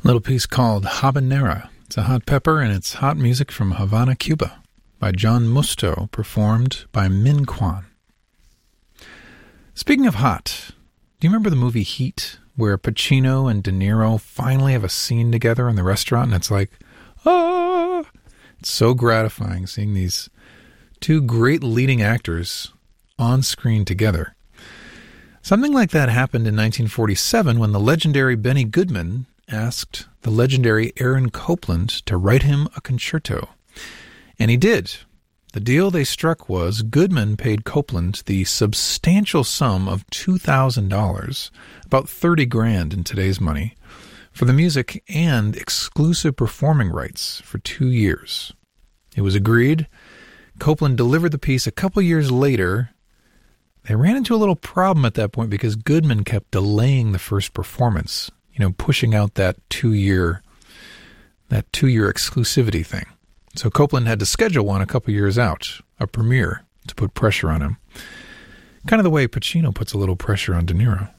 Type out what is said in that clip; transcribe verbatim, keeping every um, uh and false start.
Little piece called Habanera. It's a hot pepper, and it's hot music from Havana, Cuba, by John Musto, performed by Min Kwan. Speaking of hot, do you remember the movie Heat, where Pacino and De Niro finally have a scene together in the restaurant, and it's like, ah! It's so gratifying seeing these two great leading actors on screen together. Something like that happened in nineteen forty-seven when the legendary Benny Goodman asked the legendary Aaron Copland to write him a concerto. And he did. The deal they struck was Goodman paid Copland the substantial sum of two thousand dollars, about thirty grand in today's money, for the music and exclusive performing rights for two years. It was agreed. Copland delivered the piece a couple years later. They ran into a little problem at that point because Goodman kept delaying the first performance, you know, pushing out that two-year that two-year exclusivity thing. So Copland had to schedule one a couple years out, a premiere, to put pressure on him. Kind of the way Pacino puts a little pressure on De Niro.